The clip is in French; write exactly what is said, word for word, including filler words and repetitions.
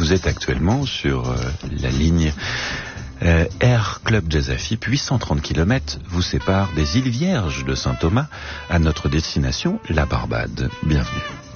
Vous êtes actuellement sur euh, la ligne euh, Air Club Jazz Afip. huit cent trente kilomètres vous séparent des îles Vierges de Saint-Thomas à notre destination, la Barbade. Bienvenue.